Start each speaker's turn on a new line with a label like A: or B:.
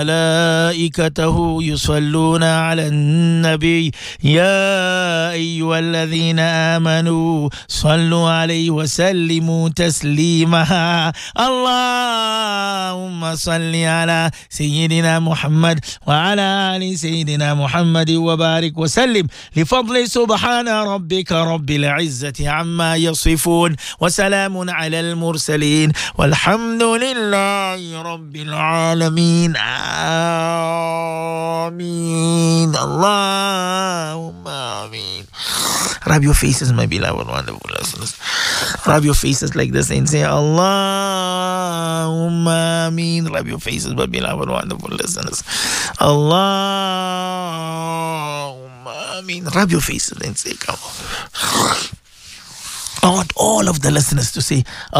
A: ملائكته يصلون على النبي يا أيها الذين آمنوا صلوا عليه وسلموا تسليما اللهم صل على سيدنا محمد وعلى آل سيدنا محمد وبارك وسلم لفضل سبحان ربك رب العزة عما يصفون وسلام على المرسلين والحمد لله رب العالمين آمين اللهم آمين. Rub your faces, my beloved, wonderful listeners. Rub your faces like this and say Allahumma ameen. Rub your faces, my beloved, wonderful listeners. Allahumma ameen. Rub your faces and say, come on. I want all of the listeners to say